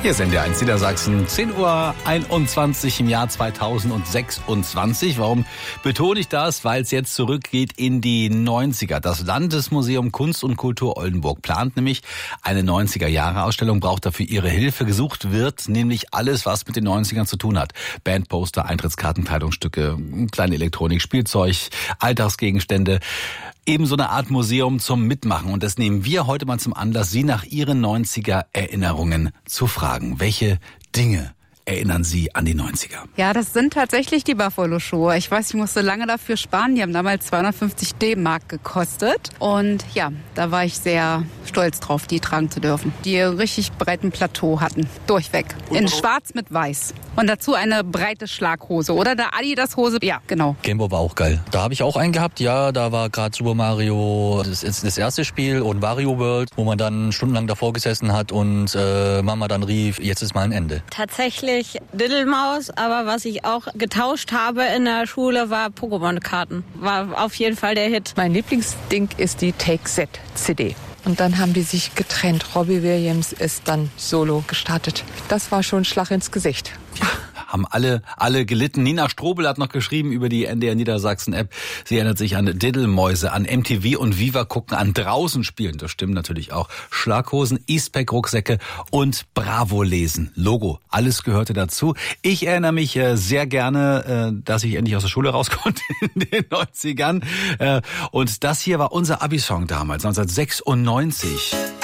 Hier ist NDR1 Niedersachsen, 10:21 Uhr im Jahr 2026. Warum betone ich das? Weil es jetzt zurückgeht in die 90er. Das Landesmuseum Kunst und Kultur Oldenburg plant nämlich eine 90er-Jahre-Ausstellung, braucht dafür Ihre Hilfe. Gesucht wird nämlich alles, was mit den 90ern zu tun hat. Bandposter, Eintrittskarten, Kleidungsstücke, kleine Elektronik, Spielzeug, Alltagsgegenstände. Ebenso eine Art Museum zum Mitmachen. Und das nehmen wir heute mal zum Anlass, Sie nach Ihren 90er-Erinnerungen zu fragen. Welche Dinge erinnern Sie an die 90er? Ja, das sind tatsächlich die Buffalo-Schuhe. Ich weiß, ich musste lange dafür sparen. Die haben damals 250 D-Mark gekostet. Und ja, da war ich sehr stolz drauf, die tragen zu dürfen. Die richtig breiten Plateau hatten. Durchweg. In schwarz mit weiß. Und dazu eine breite Schlaghose. Oder eine Adidas-Hose. Ja, genau. Gameboy war auch geil. Da habe ich auch einen gehabt. Ja, da war gerade Super Mario das erste Spiel und Wario World, wo man dann stundenlang davor gesessen hat und Mama dann rief, jetzt ist mal ein Ende. Tatsächlich Diddlemaus, aber was ich auch getauscht habe in der Schule, war Pokémon-Karten. War auf jeden Fall der Hit. Mein Lieblingsding ist die Take-Set-CD. Und dann haben die sich getrennt. Robbie Williams ist dann solo gestartet. Das war schon ein Schlag ins Gesicht. Haben alle gelitten. Nina Strobel hat noch geschrieben über die NDR Niedersachsen App. Sie erinnert sich an Diddlemäuse, an MTV und Viva gucken, an draußen spielen. Das stimmt natürlich auch. Schlaghosen, Eastpak Rucksäcke und Bravo lesen. Logo. Alles gehörte dazu. Ich erinnere mich sehr gerne, dass ich endlich aus der Schule raus konnte in den 90ern. Und das hier war unser Abi-Song damals, 1996.